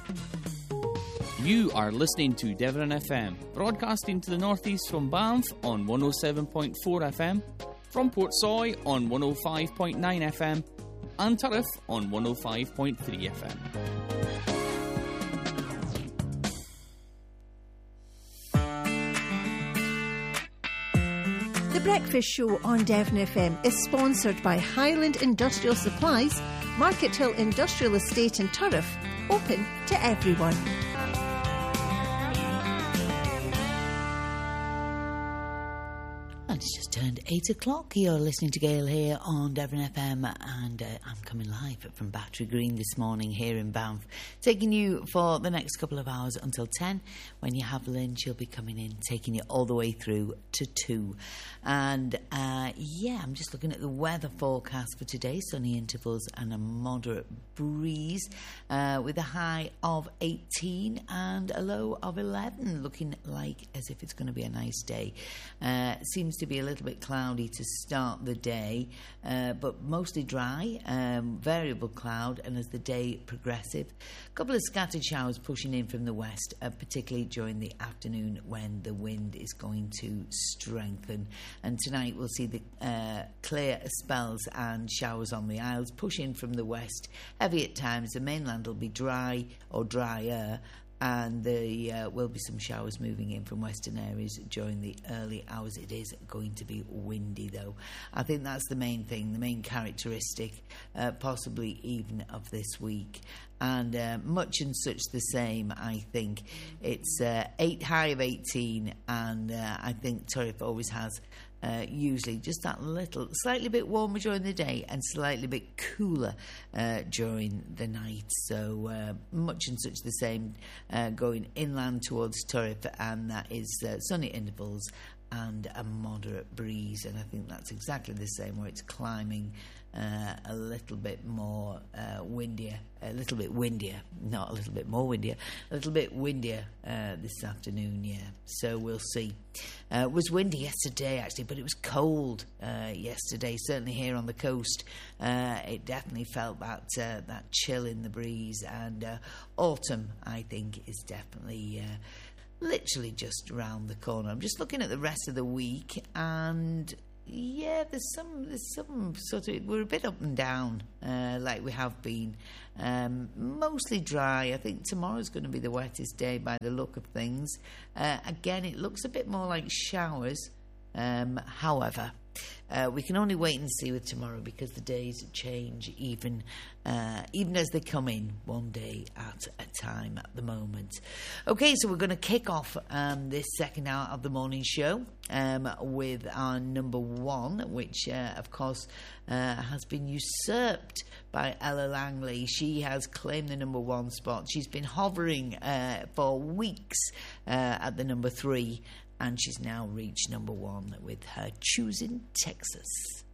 You are listening to Devon FM, broadcasting to the northeast from Banff on 107.4 FM, from Portsoy on 105.9 FM, and Turriff on 105.3 FM. The Breakfast Show on Devon FM is sponsored by Highland Industrial Supplies, Market Hill Industrial Estate in Turriff, open to everyone. It's just turned 8 o'clock. You're listening to Gail here on Devon FM, and I'm coming live from Battery Green this morning here in Banff, taking you for the next couple of hours until 10. When you have lunch, you'll be coming in, taking you all the way through to 2. And I'm just looking at the weather forecast for today. Sunny intervals and a moderate breeze with a high of 18 and a low of 11, looking like as if it's going to be a nice day. Seems to be a little bit cloudy to start the day, but mostly dry, variable cloud, and as the day progresses, a couple of scattered showers pushing in from the west, particularly during the afternoon when the wind is going to strengthen. And tonight we'll see the clear spells and showers on the Isles push in from the west, heavy at times. The mainland will be dry or drier, and there will be some showers moving in from western areas during the early hours. It is going to be windy, though. I think that's the main thing, the main characteristic, possibly even of this week. And much and such the same, I think. It's high of 18, and I think Turriff always has usually just that slightly bit warmer during the day and slightly bit cooler during the night. So much and such the same going inland towards Turriff, and that is sunny intervals and a moderate breeze. And I think that's exactly the same where it's climbing a little bit more windier, a little bit windier, not a little bit more windier, a little bit windier this afternoon, yeah. So we'll see. It was windy yesterday, actually, but it was cold yesterday, certainly here on the coast. It definitely felt that chill in the breeze, and autumn, I think, is definitely literally just around the corner. I'm just looking at the rest of the week, and yeah, there's some sort of, we're a bit up and down, like we have been. Mostly dry. I think tomorrow's going to be the wettest day by the look of things. Again, it looks a bit more like showers. However, we can only wait and see with tomorrow, because the days change even as they come in, one day at a time at the moment. Okay, so we're going to kick off this second hour of the morning show with our number one, which of course has been usurped by Ella Langley. She has claimed the number one spot. She's been hovering for weeks at the number 3, and she's now reached number 1 with her Choosing Texas.